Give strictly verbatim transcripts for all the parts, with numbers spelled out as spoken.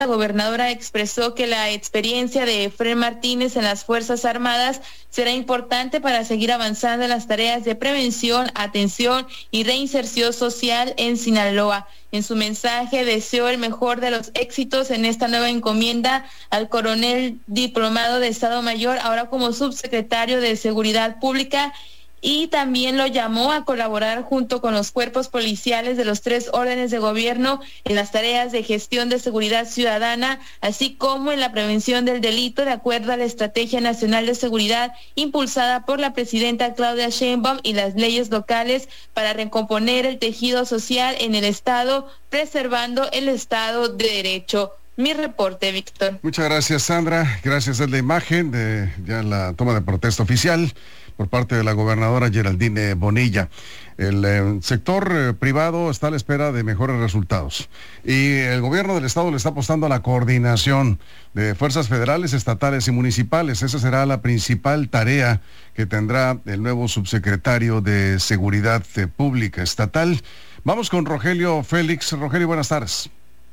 la gobernadora expresó que la experiencia de Efrén Martínez en las Fuerzas Armadas será importante para seguir avanzando en las tareas de prevención, atención y reinserción social en Sinaloa. En su mensaje deseó el mejor de los éxitos en esta nueva encomienda al coronel diplomado de Estado Mayor, ahora como subsecretario de Seguridad Pública, y también lo llamó a colaborar junto con los cuerpos policiales de los tres órdenes de gobierno en las tareas de gestión de seguridad ciudadana, así como en la prevención del delito, de acuerdo a la Estrategia Nacional de Seguridad impulsada por la presidenta Claudia Sheinbaum y las leyes locales para recomponer el tejido social en el Estado, preservando el Estado de Derecho. Mi reporte, Víctor. Muchas gracias, Sandra. Gracias. Es la imagen de ya la toma de protesta oficial por parte de la gobernadora Geraldine Bonilla. El eh, sector eh, privado está a la espera de mejores resultados y el gobierno del estado le está apostando a la coordinación de fuerzas federales, estatales y municipales. Esa será la principal tarea que tendrá el nuevo subsecretario de Seguridad eh, Pública Estatal. Vamos con Rogelio Félix. Rogelio, buenas tardes.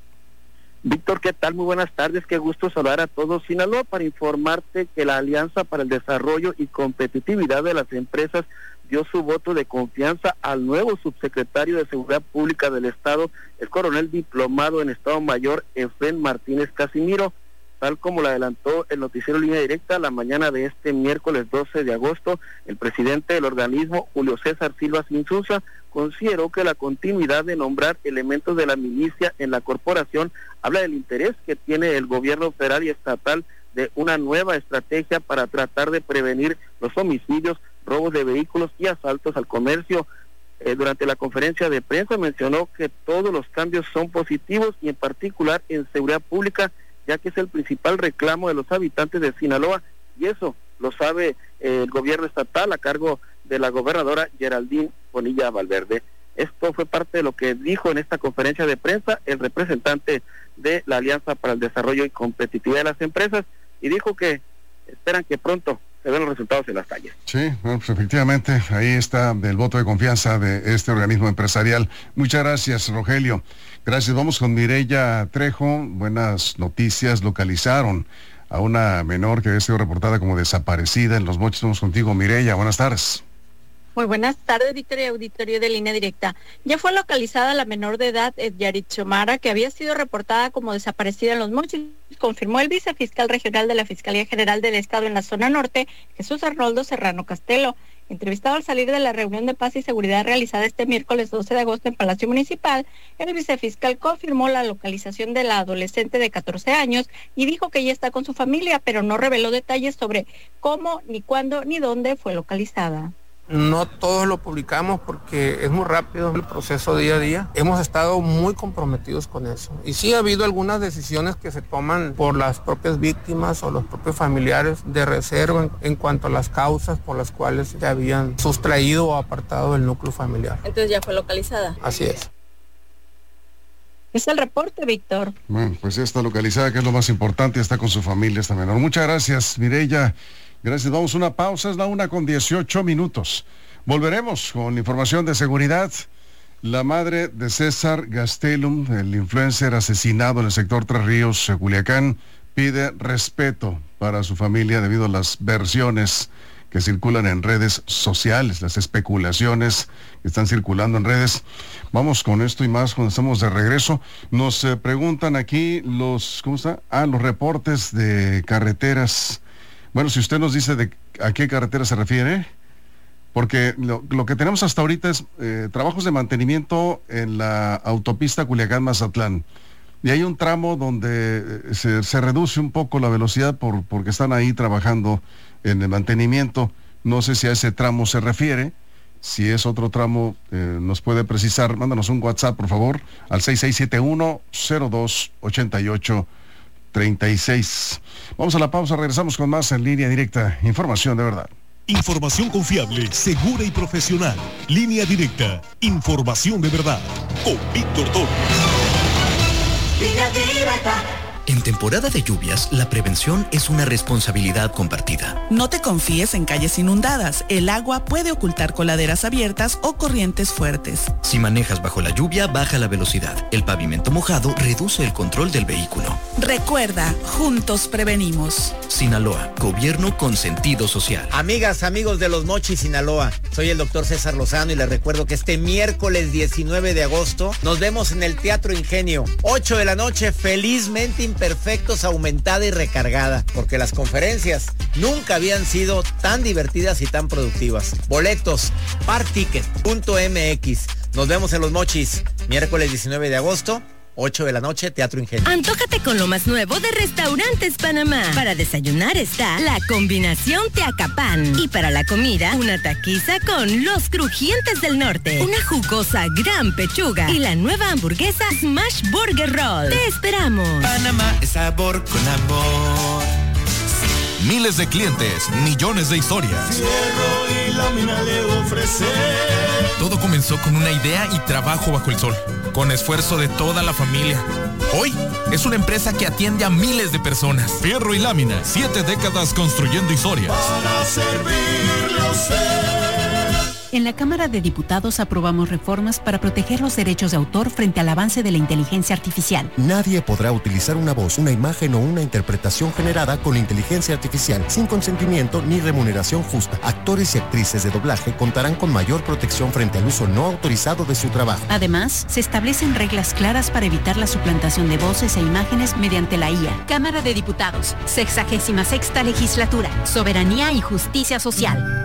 Víctor, ¿qué tal? Muy buenas tardes, qué gusto saludar a todos. Sinaloa, para informarte que la Alianza para el Desarrollo y Competitividad de las Empresas dio su voto de confianza al nuevo subsecretario de Seguridad Pública del Estado, el coronel diplomado en Estado Mayor, Efrén Martínez Casimiro, tal como lo adelantó el noticiero Línea Directa la mañana de este miércoles doce de agosto. El presidente del organismo, Julio César Silva Insunza, consideró que la continuidad de nombrar elementos de la milicia en la corporación habla del interés que tiene el gobierno federal y estatal de una nueva estrategia para tratar de prevenir los homicidios, robos de vehículos y asaltos al comercio. Eh, durante la conferencia de prensa mencionó que todos los cambios son positivos y en particular en seguridad pública, ya que es el principal reclamo de los habitantes de Sinaloa, y eso lo sabe eh, el gobierno estatal a cargo de la gobernadora Geraldine Bonilla Valverde. Esto fue parte de lo que dijo en esta conferencia de prensa el representante de la Alianza para el Desarrollo y Competitividad de las Empresas, y dijo que esperan que pronto se ven los resultados en las calles. Sí, bueno, pues efectivamente, ahí está el voto de confianza de este organismo empresarial. Muchas gracias, Rogelio. Gracias. Vamos con Mireya Trejo. Buenas noticias. Localizaron a una menor que había sido reportada como desaparecida en Los Mochis. Vamos contigo, Mireya. Buenas tardes. Muy buenas tardes, Víctor y auditorio de Línea Directa. Ya fue localizada la menor de edad, Yarit Xiomara, que había sido reportada como desaparecida en Los Mochis, confirmó el vicefiscal regional de la Fiscalía General del Estado en la zona norte, Jesús Arnoldo Serrano Castelo. Entrevistado al salir de la reunión de paz y seguridad realizada este miércoles doce de agosto en Palacio Municipal, el vicefiscal confirmó la localización de la adolescente de catorce años y dijo que ella está con su familia, pero no reveló detalles sobre cómo, ni cuándo, ni dónde fue localizada. No todos lo publicamos porque es muy rápido el proceso día a día. Hemos estado muy comprometidos con eso. Y sí ha habido algunas decisiones que se toman por las propias víctimas o los propios familiares de reserva en, en cuanto a las causas por las cuales se habían sustraído o apartado del núcleo familiar. Entonces ya fue localizada. Así es. Es el reporte, Víctor. Bueno, pues ya está localizada, que es lo más importante, está con su familia esta menor. Muchas gracias, Mireya. Gracias, vamos a una pausa, es la una con dieciocho minutos. Volveremos con información de seguridad. La madre de César Gastelum, el influencer asesinado en el sector Tres Ríos, Culiacán, pide respeto para su familia debido a las versiones que circulan en redes sociales, las especulaciones que están circulando en redes. Vamos con esto y más cuando estamos de regreso. Nos eh, preguntan aquí los, ¿cómo está? Ah, los reportes de carreteras. Bueno, si usted nos dice de a qué carretera se refiere, porque lo, lo que tenemos hasta ahorita es eh, trabajos de mantenimiento en la autopista Culiacán-Mazatlán. Y hay un tramo donde se, se reduce un poco la velocidad por, porque están ahí trabajando en el mantenimiento. No sé si a ese tramo se refiere. Si es otro tramo, eh, nos puede precisar. Mándanos un WhatsApp, por favor, al seis seis siete uno, cero dos, ocho ocho, tres seis. Vamos a la pausa, regresamos con más en Línea Directa. Información de verdad. Información confiable, segura y profesional. Línea Directa. Información de verdad. Con Víctor Torres. Línea Directa. En temporada de lluvias, la prevención es una responsabilidad compartida. No te confíes en calles inundadas. El agua puede ocultar coladeras abiertas o corrientes fuertes. Si manejas bajo la lluvia, baja la velocidad. El pavimento mojado reduce el control del vehículo. Recuerda, juntos prevenimos. Sinaloa, gobierno con sentido social. Amigas, amigos de Los Mochis, Sinaloa, soy el doctor César Lozano y les recuerdo que este miércoles diecinueve de agosto nos vemos en el Teatro Ingenio, ocho de la noche, Felizmente Imperfectos, aumentada y recargada, porque las conferencias nunca habían sido tan divertidas y tan productivas. Boletos, particket punto m x. Nos vemos en Los Mochis, miércoles diecinueve de agosto, ocho de la noche, Teatro Ingenio. Antójate con lo más nuevo de Restaurantes Panamá. Para desayunar está la combinación Teacapán. Y para la comida, una taquiza con los crujientes del norte, una jugosa gran pechuga y la nueva hamburguesa Smash Burger Roll. ¡Te esperamos! Panamá es sabor con amor. Miles de clientes, millones de historias. Fierro y lámina le ofrece. Todo comenzó con una idea y trabajo bajo el sol, con esfuerzo de toda la familia. Hoy es una empresa que atiende a miles de personas. Fierro y lámina, siete décadas construyendo historias. Para servirle a usted. En la Cámara de Diputados aprobamos reformas para proteger los derechos de autor frente al avance de la inteligencia artificial. Nadie podrá utilizar una voz, una imagen o una interpretación generada con inteligencia artificial sin consentimiento ni remuneración justa. Actores y actrices de doblaje contarán con mayor protección frente al uso no autorizado de su trabajo. Además, se establecen reglas claras para evitar la suplantación de voces e imágenes mediante la I A. Cámara de Diputados, sexagésima sexta legislatura, soberanía y justicia social.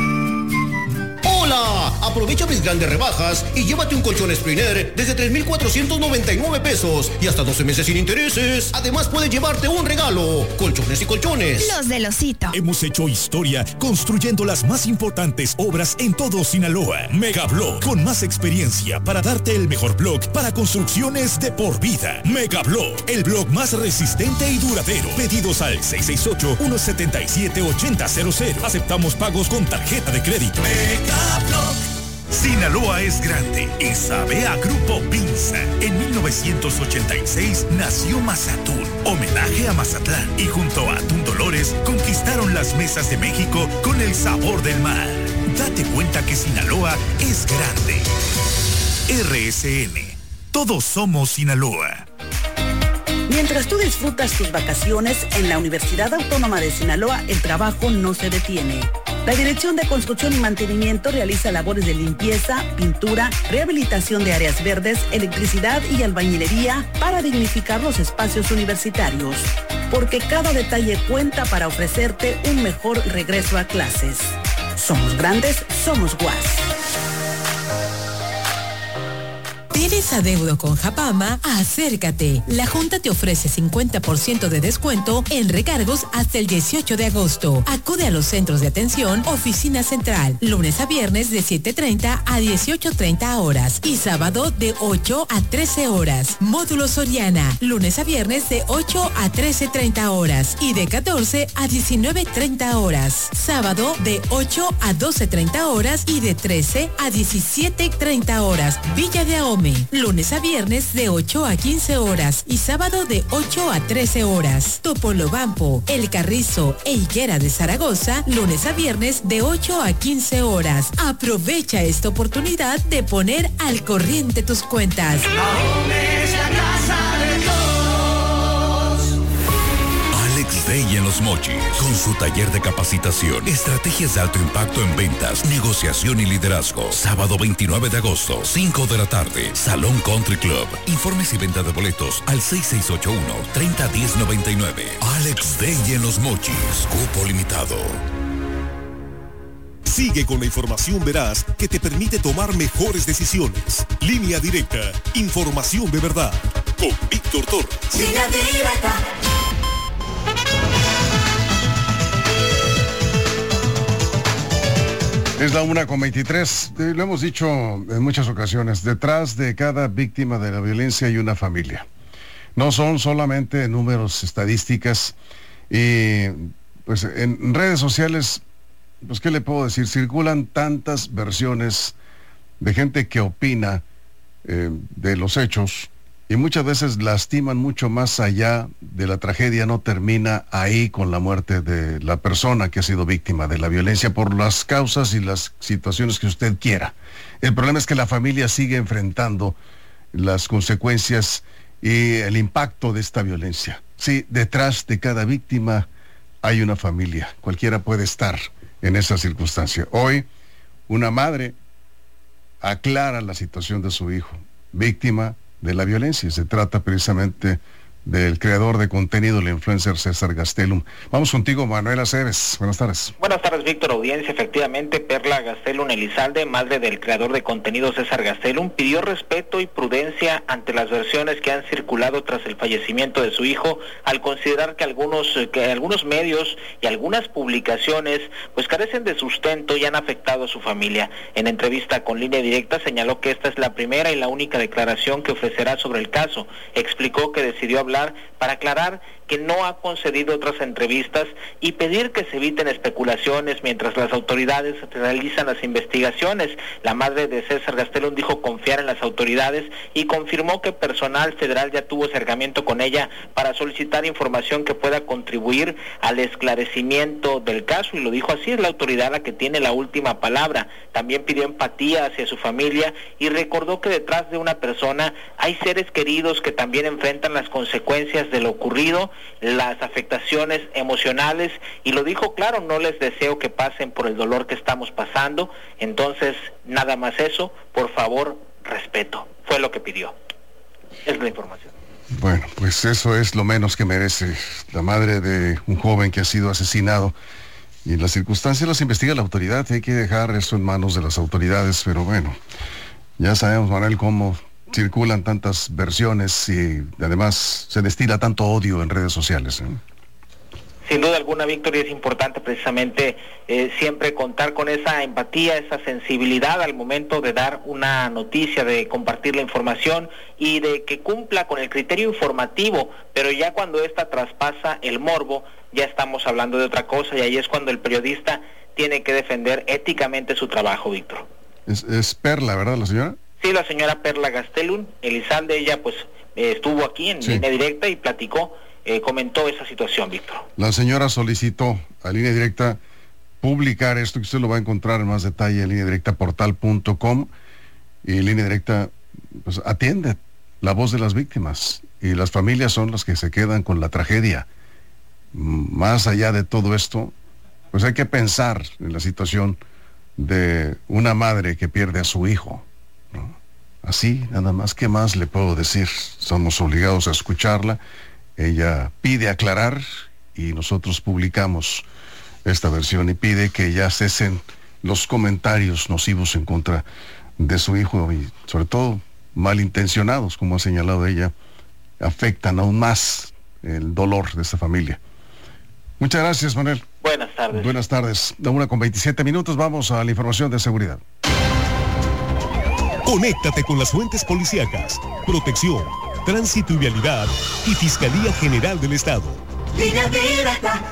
¡Hola! Aprovecha mis grandes rebajas y llévate un colchón Spriner desde tres mil cuatrocientos noventa y nueve pesos y hasta doce meses sin intereses. Además puedes llevarte un regalo, colchones y colchones. Los del Osito. Hemos hecho historia construyendo las más importantes obras en todo Sinaloa. Megablock, con más experiencia para darte el mejor block para construcciones de por vida. Megablock, el block más resistente y duradero. Pedidos al seis seis ocho, uno siete siete, ocho cero cero cero. Aceptamos pagos con tarjeta de crédito. Megablock. Sinaloa es grande y sabe a Grupo Pinza. En mil novecientos ochenta y seis nació Mazatún, homenaje a Mazatlán, y junto a Atún Dolores conquistaron las mesas de México con el sabor del mar. Date cuenta que Sinaloa es grande. R S N, todos somos Sinaloa. Mientras tú disfrutas tus vacaciones, en la Universidad Autónoma de Sinaloa el trabajo no se detiene. La Dirección de Construcción y Mantenimiento realiza labores de limpieza, pintura, rehabilitación de áreas verdes, electricidad y albañilería para dignificar los espacios universitarios. Porque cada detalle cuenta para ofrecerte un mejor regreso a clases. Somos grandes, somos U A S. ¿Tienes adeudo con Japama? Acércate. La Junta te ofrece cincuenta por ciento de descuento en recargos hasta el dieciocho de agosto. Acude a los centros de atención, oficina central, lunes a viernes de siete treinta a dieciocho treinta horas y sábado de ocho a trece horas. Módulo Soriana, lunes a viernes de ocho a trece treinta horas y de catorce a diecinueve treinta horas. Sábado de ocho a doce treinta horas y de trece a diecisiete treinta horas. Villa de Ahome, lunes a viernes de ocho a quince horas y sábado de ocho a trece horas. Topolobampo, El Carrizo e Higuera de Zaragoza, lunes a viernes de ocho a quince horas. Aprovecha esta oportunidad de poner al corriente tus cuentas. Ahome es la casa de todos. Alex Day en Los Mochis, con su taller de capacitación, estrategias de alto impacto en ventas, negociación y liderazgo. Sábado veintinueve de agosto, cinco de la tarde, Salón Country Club. Informes y venta de boletos al seis seis ocho uno, tres cero uno cero nueve nueve. Alex Day en Los Mochis, cupo limitado. Sigue con la información veraz que te permite tomar mejores decisiones. Línea Directa, información de verdad. Con Víctor Torres. Línea Directa. Es la una con veintitrés. Eh, lo hemos dicho en muchas ocasiones. Detrás de cada víctima de la violencia hay una familia. No son solamente números, estadísticas. Y pues en redes sociales, pues qué le puedo decir, circulan tantas versiones de gente que opina eh, de los hechos y muchas veces lastiman mucho más allá de de la tragedia no termina ahí con la muerte de la persona que ha sido víctima de la violencia por las causas y las situaciones que usted quiera. El problema es que la familia sigue enfrentando las consecuencias y el impacto de esta violencia. Sí, detrás de cada víctima hay una familia. Cualquiera puede estar en esa circunstancia. Hoy, una madre aclara la situación de su hijo, víctima de la violencia. Se trata precisamente del creador de contenido, el influencer César Gastelum. Vamos contigo, Manuel Aceves. Buenas tardes. Buenas tardes, Víctor, audiencia. Efectivamente, Perla Gastelum Elizalde, madre del creador de contenido César Gastelum, pidió respeto y prudencia ante las versiones que han circulado tras el fallecimiento de su hijo, al considerar que algunos, que algunos medios y algunas publicaciones pues carecen de sustento y han afectado a su familia. En entrevista con Línea Directa señaló que esta es la primera y la única declaración que ofrecerá sobre el caso. Explicó que decidió hablar para aclarar que no ha concedido otras entrevistas y pedir que se eviten especulaciones mientras las autoridades realizan las investigaciones. La madre de César Gastelum dijo confiar en las autoridades y confirmó que personal federal ya tuvo acercamiento con ella para solicitar información que pueda contribuir al esclarecimiento del caso, y lo dijo así: es la autoridad la que tiene la última palabra. También pidió empatía hacia su familia y recordó que detrás de una persona hay seres queridos que también enfrentan las consecuencias de lo ocurrido, las afectaciones emocionales, y lo dijo claro: no les deseo que pasen por el dolor que estamos pasando, entonces nada más eso, por favor, respeto. Fue lo que pidió. Es la información. Bueno, pues eso es lo menos que merece la madre de un joven que ha sido asesinado, y las circunstancias las investiga la autoridad. Hay que dejar eso en manos de las autoridades, pero bueno, ya sabemos, Manuel, cómo circulan tantas versiones y además se destila tanto odio en redes sociales, ¿eh? Sin duda alguna, Víctor, y es importante precisamente eh, siempre contar con esa empatía, esa sensibilidad al momento de dar una noticia, de compartir la información y de que cumpla con el criterio informativo, pero ya cuando esta traspasa el morbo, ya estamos hablando de otra cosa, y ahí es cuando el periodista tiene que defender éticamente su trabajo, Víctor. Es, es Perla, ¿verdad, la señora? Sí, la señora Perla Gastelum Elizalde, ella pues eh, estuvo aquí en sí. Línea Directa y platicó, eh, comentó esa situación, Víctor. La señora solicitó a Línea Directa publicar esto, que usted lo va a encontrar en más detalle en línea directa portal punto com, y Línea Directa pues atiende la voz de las víctimas, y las familias son las que se quedan con la tragedia. Más allá de todo esto, pues hay que pensar en la situación de una madre que pierde a su hijo, ¿no? Así, nada más, ¿qué más le puedo decir? Somos obligados a escucharla. Ella pide aclarar y nosotros publicamos esta versión, y pide que ya cesen los comentarios nocivos en contra de su hijo, y sobre todo malintencionados, como ha señalado ella, afectan aún más el dolor de esta familia. Muchas gracias, Manuel. Buenas tardes. Buenas tardes. La una con veintisiete minutos, vamos a la información de seguridad. Conéctate con las fuentes policíacas, protección, tránsito y vialidad y Fiscalía General del Estado. Línea Directa.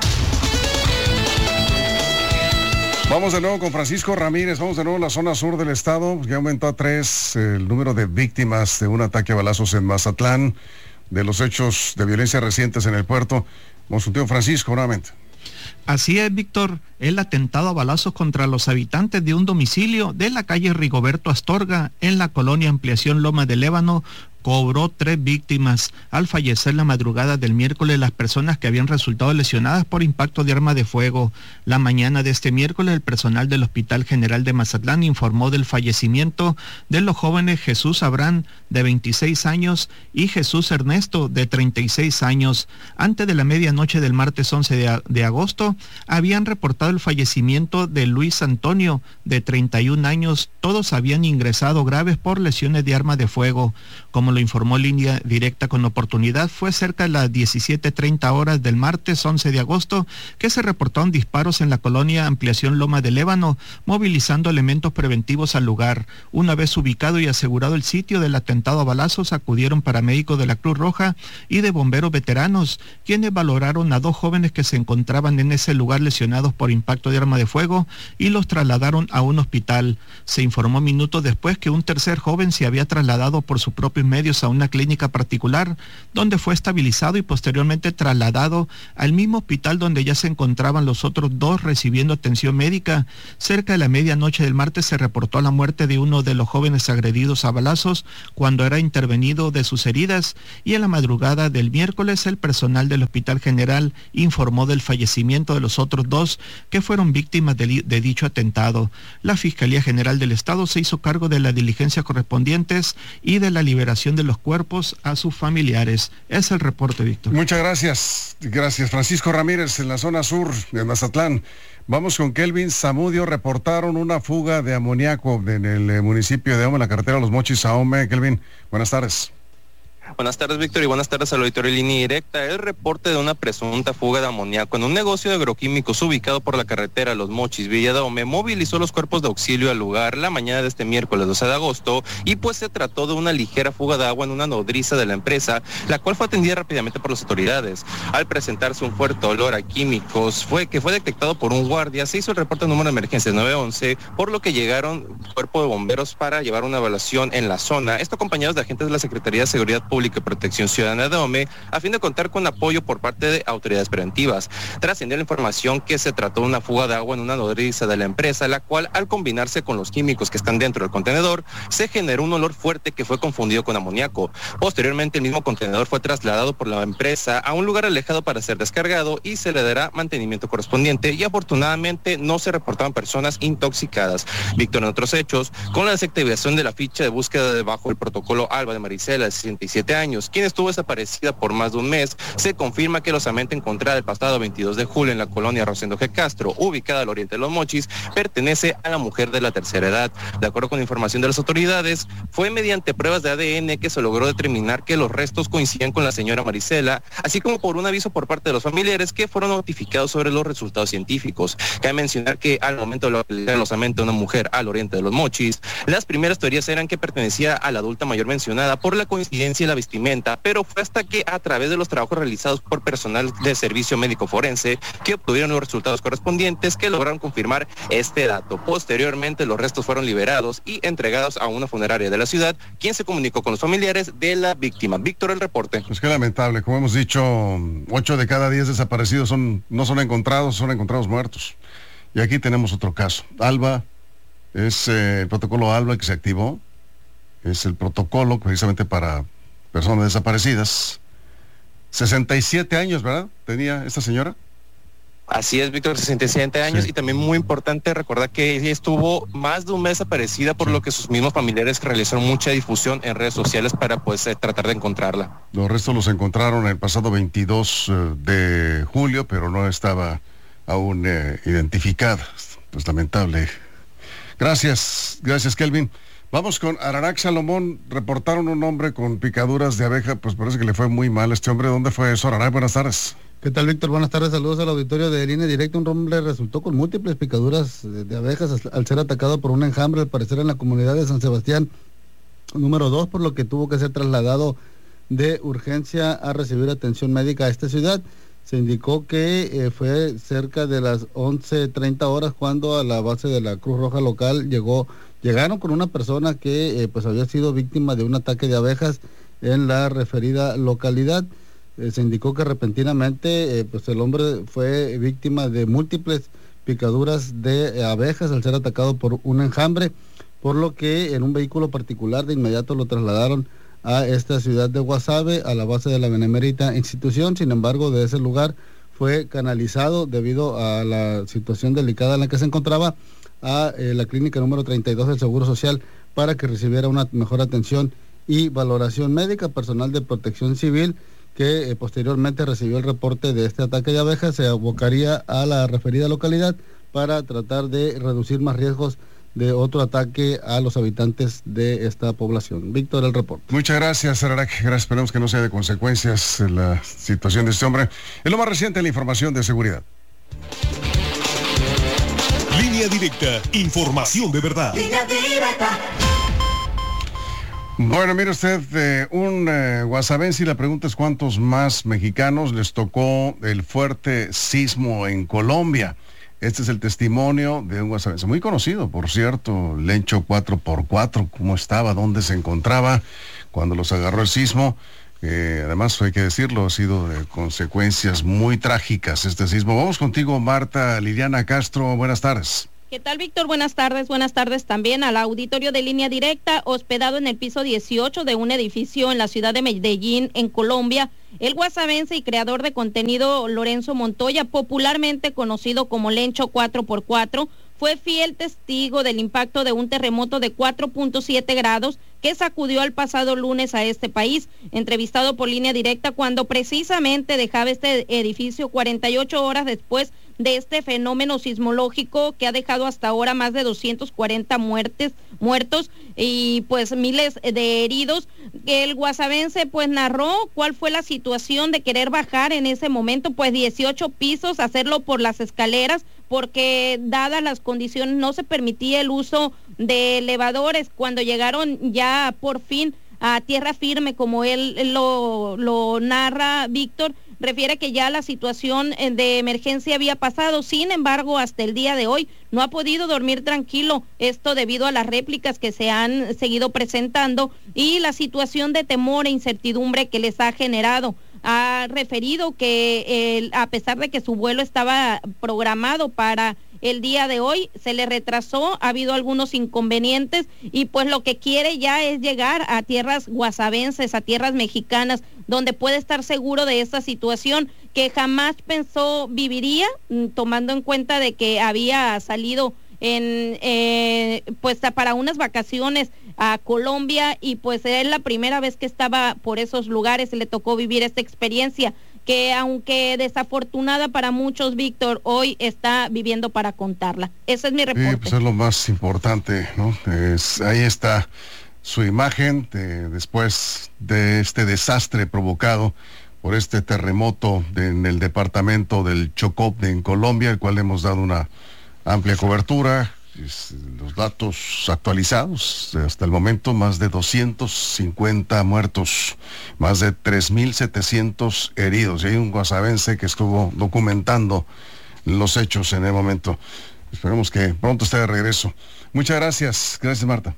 Vamos de nuevo con Francisco Ramírez. Vamos de nuevo a la zona sur del estado, que aumentó a tres el número de víctimas de un ataque a balazos en Mazatlán, de los hechos de violencia recientes en el puerto. Vamos contigo, Francisco, nuevamente. Así es, Víctor, el atentado a balazos contra los habitantes de un domicilio de la calle Rigoberto Astorga, en la colonia Ampliación Loma de Lébano, cobró tres víctimas. Al fallecer la madrugada del miércoles las personas que habían resultado lesionadas por impacto de arma de fuego. La mañana de este miércoles el personal del Hospital General de Mazatlán informó del fallecimiento de los jóvenes Jesús Abraham, de veintiséis años, y Jesús Ernesto, de treinta y seis años. Antes de la medianoche del martes once de agosto habían reportado el fallecimiento de Luis Antonio, de treinta y un años. Todos habían ingresado graves por lesiones de arma de fuego. Como lo informó Línea Directa con Oportunidad, fue cerca de las diecisiete treinta horas del martes once de agosto que se reportaron disparos en la colonia Ampliación Loma de Lébano, movilizando elementos preventivos al lugar. Una vez ubicado y asegurado el sitio del atentado a balazos, acudieron paramédicos de la Cruz Roja y de bomberos veteranos, quienes valoraron a dos jóvenes que se encontraban en ese lugar lesionados por impacto de arma de fuego y los trasladaron a un hospital. Se informó minutos después que un tercer joven se había trasladado por sus propios medios medios a una clínica particular, donde fue estabilizado y posteriormente trasladado al mismo hospital donde ya se encontraban los otros dos recibiendo atención médica. Cerca de la medianoche del martes se reportó la muerte de uno de los jóvenes agredidos a balazos cuando era intervenido de sus heridas, y en la madrugada del miércoles el personal del Hospital General informó del fallecimiento de los otros dos que fueron víctimas de, de dicho atentado. La Fiscalía General del Estado se hizo cargo de las diligencias correspondientes y de la liberación de los cuerpos a sus familiares. Es el reporte, Víctor. Muchas gracias. Gracias, Francisco Ramírez, en la zona sur de Mazatlán. Vamos con Kelvin Zamudio. Reportaron una fuga de amoníaco en el eh, municipio de Ahome, en la carretera Los Mochis a Ahome. Kelvin, buenas tardes. Buenas tardes, Víctor, y buenas tardes al auditorio de Línea Directa. El reporte de una presunta fuga de amoníaco en un negocio de agroquímicos ubicado por la carretera Los Mochis, Villa de Ahome, movilizó los cuerpos de auxilio al lugar la mañana de este miércoles doce de agosto, y pues se trató de una ligera fuga de agua en una nodriza de la empresa, la cual fue atendida rápidamente por las autoridades. Al presentarse un fuerte olor a químicos fue que fue detectado por un guardia, se hizo el reporte de número de emergencia nueve once, por lo que llegaron cuerpo de bomberos para llevar una evaluación en la zona, esto acompañados de agentes de la Secretaría de Seguridad Pública y Protección Ciudadana de Ahome, a fin de contar con apoyo por parte de autoridades preventivas. Trascendió la información que se trató de una fuga de agua en una nodriza de la empresa, la cual, al combinarse con los químicos que están dentro del contenedor, se generó un olor fuerte que fue confundido con amoníaco. Posteriormente, el mismo contenedor fue trasladado por la empresa a un lugar alejado para ser descargado y se le dará mantenimiento correspondiente, y afortunadamente no se reportaban personas intoxicadas. Víctor, en otros hechos, con la desactivación de la ficha de búsqueda debajo del protocolo Alba de Marisela, de sesenta y siete años, quien estuvo desaparecida por más de un mes, se confirma que la osamenta encontrada el pasado veintidós de julio en la colonia Rosendo G. Castro, ubicada al oriente de Los Mochis, pertenece a la mujer de la tercera edad. De acuerdo con información de las autoridades, fue mediante pruebas de A D N que se logró determinar que los restos coincidían con la señora Marisela, así como por un aviso por parte de los familiares que fueron notificados sobre los resultados científicos. Cabe mencionar que al momento de localizar la osamenta de una mujer al oriente de Los Mochis, las primeras teorías eran que pertenecía a la adulta mayor mencionada por la coincidencia y la vestimenta, pero fue hasta que a través de los trabajos realizados por personal de servicio médico forense que obtuvieron los resultados correspondientes que lograron confirmar este dato. Posteriormente, los restos fueron liberados y entregados a una funeraria de la ciudad, quien se comunicó con los familiares de la víctima. Víctor, el reporte. Pues qué lamentable, como hemos dicho, ocho de cada diez desaparecidos son no son encontrados, son encontrados muertos. Y aquí tenemos otro caso. Alba, es eh, el protocolo Alba que se activó, es el protocolo precisamente para personas desaparecidas. sesenta y siete años, ¿verdad? ¿Tenía esta señora? Así es, Víctor, sesenta y siete años, sí. Y también muy importante recordar que ella estuvo más de un mes desaparecida, por sí. Lo que sus mismos familiares realizaron mucha difusión en redes sociales para pues eh, tratar de encontrarla. Los restos los encontraron el pasado veintidós de julio, pero no estaba aún eh, identificada. Pues lamentable. Gracias, gracias, Kelvin. Vamos con Ararac Salomón. Reportaron un hombre con picaduras de abeja, pues parece que le fue muy mal a este hombre. ¿Dónde fue eso, Ararac? Buenas tardes. ¿Qué tal, Víctor? Buenas tardes, saludos al auditorio de Línea Directa. Un hombre resultó con múltiples picaduras de, de abejas al ser atacado por un enjambre, al parecer en la comunidad de San Sebastián número dos, por lo que tuvo que ser trasladado de urgencia a recibir atención médica a esta ciudad. Se indicó que eh, fue cerca de las once treinta horas cuando a la base de la Cruz Roja local llegó Llegaron con una persona que eh, pues había sido víctima de un ataque de abejas en la referida localidad. Eh, se indicó que repentinamente eh, pues el hombre fue víctima de múltiples picaduras de eh, abejas al ser atacado por un enjambre, por lo que en un vehículo particular de inmediato lo trasladaron a esta ciudad de Guasave, a la base de la benemérita institución. Sin embargo, de ese lugar fue canalizado debido a la situación delicada en la que se encontraba a eh, la clínica número treinta y dos del Seguro Social para que recibiera una mejor atención y valoración médica. Personal de Protección Civil que eh, posteriormente recibió el reporte de este ataque de abejas se abocaría a la referida localidad para tratar de reducir más riesgos de otro ataque a los habitantes de esta población. Víctor, el reporte. Muchas gracias, Ararac. Gracias, esperemos que no sea de consecuencias la situación de este hombre. Es lo más reciente, la información de seguridad. Línea Directa, información de verdad. Línea Directa. Bueno, mire usted, eh, un eh, guasavense, y la pregunta es cuántos más mexicanos les tocó el fuerte sismo en Colombia. Este es el testimonio de un guasavense muy conocido, por cierto, Lencho cuatro por cuatro, cómo estaba, dónde se encontraba cuando los agarró el sismo. Eh, además, hay que decirlo, ha sido de consecuencias muy trágicas este sismo. Vamos contigo, Marta Liliana Castro, buenas tardes. ¿Qué tal, Víctor? Buenas tardes. Buenas tardes también al auditorio de Línea Directa, hospedado en el piso dieciocho de un edificio en la ciudad de Medellín, en Colombia. El guasavense y creador de contenido Lorenzo Montoya, popularmente conocido como Lencho cuatro por cuatro, fue fiel testigo del impacto de un terremoto de cuatro punto siete grados que sacudió al pasado lunes a este país. Entrevistado por Línea Directa cuando precisamente dejaba este edificio cuarenta y ocho horas después de este fenómeno sismológico que ha dejado hasta ahora más de doscientos cuarenta muertes, muertos y pues miles de heridos. El guasavense pues narró cuál fue la situación de querer bajar en ese momento, pues dieciocho pisos, hacerlo por las escaleras, porque dadas las condiciones no se permitía el uso de elevadores. Cuando llegaron ya por fin a tierra firme, como él lo, lo narra, Víctor, refiere que ya la situación de emergencia había pasado. Sin embargo, hasta el día de hoy no ha podido dormir tranquilo, esto debido a las réplicas que se han seguido presentando y la situación de temor e incertidumbre que les ha generado. Ha referido que eh, a pesar de que su vuelo estaba programado para el día de hoy, se le retrasó, ha habido algunos inconvenientes y pues lo que quiere ya es llegar a tierras guasavenses, a tierras mexicanas, donde puede estar seguro de esta situación que jamás pensó viviría, tomando en cuenta de que había salido en eh, pues para unas vacaciones a Colombia y pues es la primera vez que estaba por esos lugares, le tocó vivir esta experiencia que aunque desafortunada para muchos, Víctor, hoy está viviendo para contarla. Ese es mi reporte. Sí, pues es lo más importante, ¿no? Es, ahí está su imagen de, después de este desastre provocado por este terremoto de, en el departamento del Chocó en Colombia, el cual hemos dado una amplia cobertura. Es, los datos actualizados hasta el momento, más de doscientos cincuenta muertos, más de tres mil setecientos heridos, y hay un guasavense que estuvo documentando los hechos en el momento. Esperemos que pronto esté de regreso. Muchas gracias. Gracias, Marta.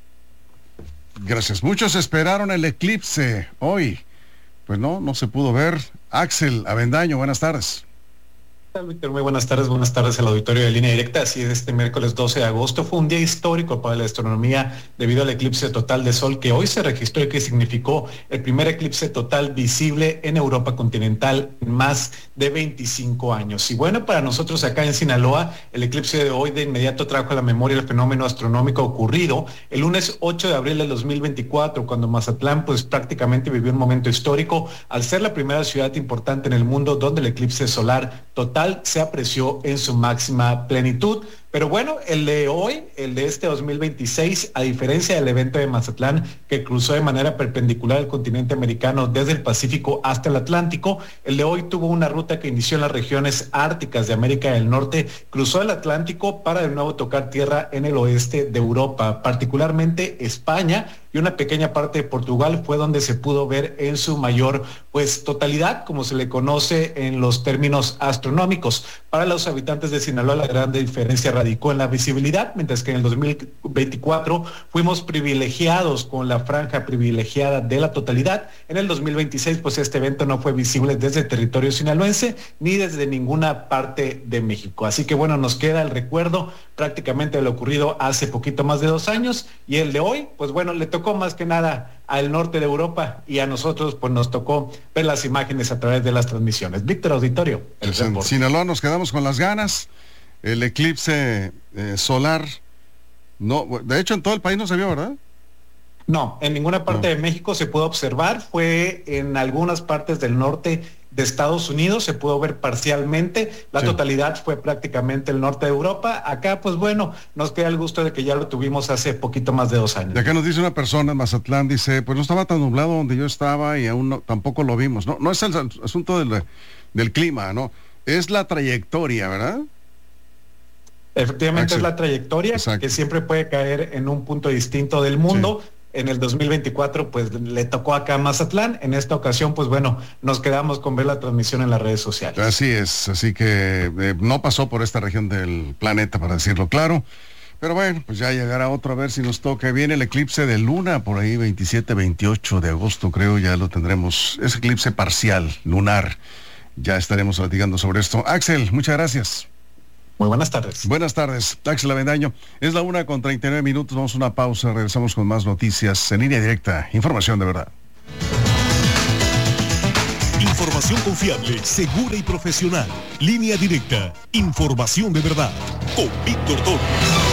Gracias. Muchos esperaron el eclipse hoy. Pues no, no se pudo ver. Axel Avendaño, buenas tardes. Víctor, muy buenas tardes, buenas tardes al auditorio de Línea Directa. Así es, este miércoles doce de agosto fue un día histórico para la astronomía debido al eclipse total de sol que hoy se registró y que significó el primer eclipse total visible en Europa continental en más de veinticinco años. Y bueno, para nosotros acá en Sinaloa, el eclipse de hoy de inmediato trajo a la memoria el fenómeno astronómico ocurrido el lunes ocho de abril del dos mil veinticuatro, cuando Mazatlán pues prácticamente vivió un momento histórico al ser la primera ciudad importante en el mundo donde el eclipse solar total se apreció en su máxima plenitud. Pero bueno, el de hoy, el de este dos mil veintiséis, a diferencia del evento de Mazatlán, que cruzó de manera perpendicular el continente americano desde el Pacífico hasta el Atlántico, el de hoy tuvo una ruta que inició en las regiones árticas de América del Norte, cruzó el Atlántico para de nuevo tocar tierra en el oeste de Europa, particularmente España, y una pequeña parte de Portugal fue donde se pudo ver en su mayor pues totalidad, como se le conoce en los términos astronómicos. Para los habitantes de Sinaloa, la gran diferencia radicó en la visibilidad, mientras que en el dos mil veinticuatro fuimos privilegiados con la franja privilegiada de la totalidad. En el dos mil veintiséis, pues este evento no fue visible desde el territorio sinaloense ni desde ninguna parte de México. Así que bueno, nos queda el recuerdo prácticamente de lo ocurrido hace poquito más de dos años, y el de hoy, pues bueno, le tocó más que nada al norte de Europa, y a nosotros pues nos tocó ver las imágenes a través de las transmisiones. Víctor, auditorio. Pues en Sinaloa nos quedamos con las ganas. El eclipse eh, solar, no, de hecho en todo el país no se vio, ¿verdad? No, en ninguna parte no. de México se pudo observar, fue en algunas partes del norte de Estados Unidos, se pudo ver parcialmente, la sí. totalidad fue prácticamente el norte de Europa. Acá pues bueno, nos queda el gusto de que ya lo tuvimos hace poquito más de dos años. De acá nos dice una persona en Mazatlán, dice, pues no estaba tan nublado donde yo estaba y aún no, tampoco lo vimos. No, no es el asunto del, del clima, ¿no? Es la trayectoria, ¿verdad? Efectivamente, Axel. Es la trayectoria. Exacto. Que siempre puede caer en un punto distinto del mundo. Sí. en el dos mil veinticuatro pues le tocó acá a Mazatlán. En esta ocasión, pues bueno, nos quedamos con ver la transmisión en las redes sociales. Así es, así que eh, no pasó por esta región del planeta, para decirlo claro. Pero bueno, pues ya llegará otro a ver si nos toca. Viene el eclipse de luna por ahí, veintisiete, veintiocho de agosto, creo, ya lo tendremos. Es eclipse parcial, lunar. Ya estaremos platicando sobre esto. Axel, muchas gracias. Muy buenas tardes. Buenas tardes, Axel Avendaño. Es la una con treinta y nueve minutos, vamos a una pausa, regresamos con más noticias en línea directa. Información de verdad. Información confiable, segura y profesional. Línea directa. Información de verdad. Con Víctor Torres.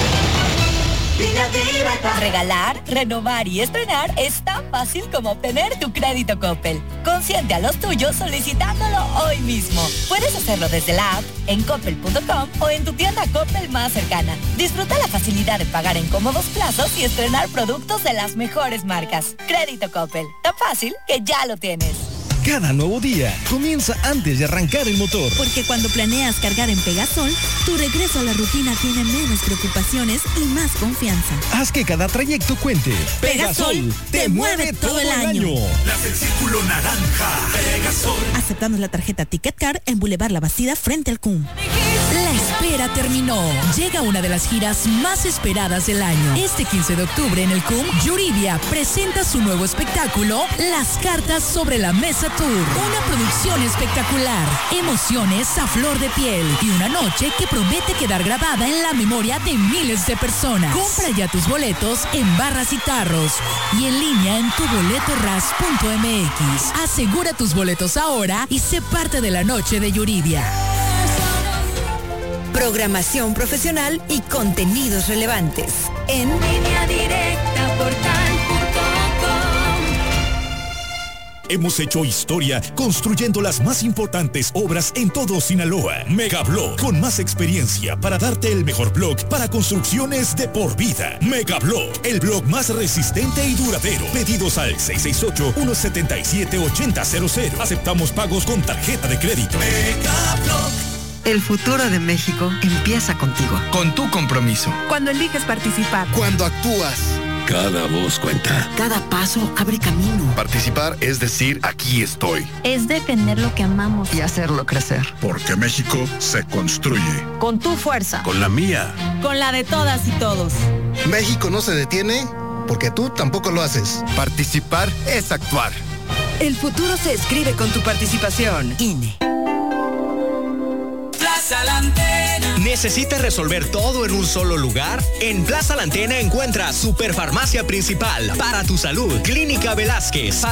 Regalar, renovar y estrenar es tan fácil como obtener tu crédito Coppel. Consiente a los tuyos solicitándolo hoy mismo. Puedes hacerlo desde la app, en coppel punto com o en tu tienda Coppel más cercana. Disfruta la facilidad de pagar en cómodos plazos y estrenar productos de las mejores marcas. Crédito Coppel, tan fácil que ya lo tienes. Cada nuevo día comienza antes de arrancar el motor. Porque cuando planeas cargar en Pegasol, tu regreso a la rutina tiene menos preocupaciones y más confianza. Haz que cada trayecto cuente. Pegasol, Pegasol te, te mueve todo el año. año. Las del círculo naranja. Pegasol. Aceptamos la tarjeta Ticket Card en Boulevard La Bastida frente al C U M. La espera terminó. Llega una de las giras más esperadas del año. Este quince de octubre en el C U M, Yuridia presenta su nuevo espectáculo, Las Cartas sobre la Mesa Tour. Una producción espectacular, emociones a flor de piel y una noche que promete quedar grabada en la memoria de miles de personas. Compra ya tus boletos en Barras y Tarros y en línea en tu boleto ras punto m x. Asegura tus boletos ahora y sé parte de la noche de Yuridia. Programación profesional y contenidos relevantes en Línea Directa Portal punto com. Hemos hecho historia construyendo las más importantes obras en todo Sinaloa. Megablog, con más experiencia para darte el mejor blog para construcciones de por vida. Megablog, el blog más resistente y duradero. Pedidos al seis seis ocho, uno siete siete, ocho cero cero cero. Aceptamos pagos con tarjeta de crédito. Megablog. El futuro de México empieza contigo. Con tu compromiso. Cuando eliges participar. Cuando actúas. Cada voz cuenta. Cada paso abre camino. Participar es decir, aquí estoy. Es defender lo que amamos. Y hacerlo crecer. Porque México se construye. Con tu fuerza. Con la mía. Con la de todas y todos. México no se detiene porque tú tampoco lo haces. Participar es actuar. El futuro se escribe con tu participación. I N E. Plaza La Antena. ¿Necesitas resolver todo en un solo lugar? En Plaza La Antena encuentras Superfarmacia Principal para tu salud, Clínica Velázquez.